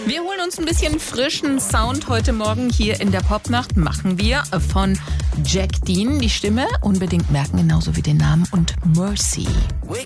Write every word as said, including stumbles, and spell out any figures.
Wir holen uns ein bisschen frischen Sound heute Morgen hier in der Popnacht. Machen wir von Jack Dean die Stimme. Unbedingt merken, genauso wie den Namen und Mercy. Wake